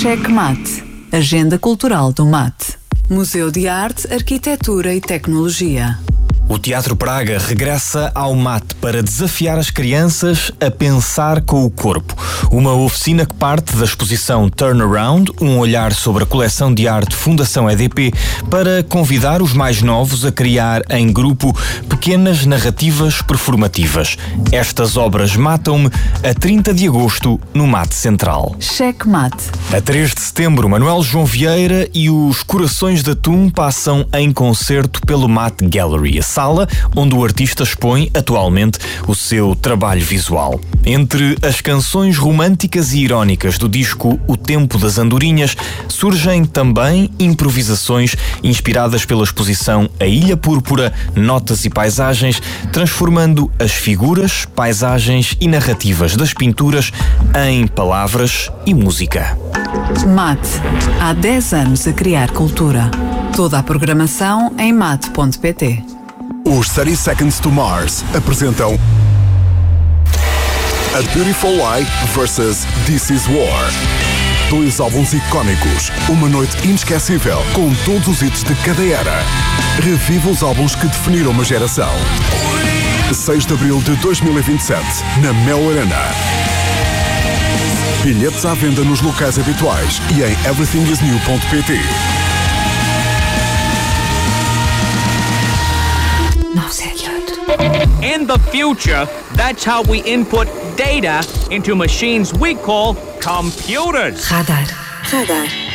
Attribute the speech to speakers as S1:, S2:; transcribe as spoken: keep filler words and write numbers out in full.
S1: Checkmate, Agenda Cultural do Mate. Museu de Arte, Arquitetura e Tecnologia.
S2: O Teatro Praga regressa ao Mate para desafiar as crianças a pensar com o corpo. Uma oficina que parte da exposição Turnaround, um olhar sobre a coleção de arte Fundação E D P, para convidar os mais novos a criar em grupo pequenas narrativas performativas. Estas obras matam-me a trinta de agosto no Mate Central.
S1: Checkmate.
S2: A três de setembro, Manuel João Vieira e os Corações de Atum passam em concerto pelo Mate Gallery, a sala onde o artista expõe atualmente o seu trabalho visual. Entre as canções românticas e irónicas do disco O Tempo das Andorinhas, surgem também improvisações inspiradas pela exposição A Ilha Púrpura, Notas e Paisagens, transformando as figuras, paisagens e narrativas das pinturas em palavras e música.
S1: Mate. Há dez anos a criar cultura. Toda a programação em mate ponto pt.
S3: Os thirty Seconds to Mars apresentam A Beautiful Lie versus This Is War. Dois álbuns icónicos, uma noite inesquecível com todos os hits de cada era. Reviva os álbuns que definiram uma geração. seis de abril de dois mil e vinte e sete, na Mel Arena. Bilhetes à venda nos locais habituais e em everything is new ponto pt.
S4: In the future, that's how we input data into machines we call computers.
S5: Radar. Radar.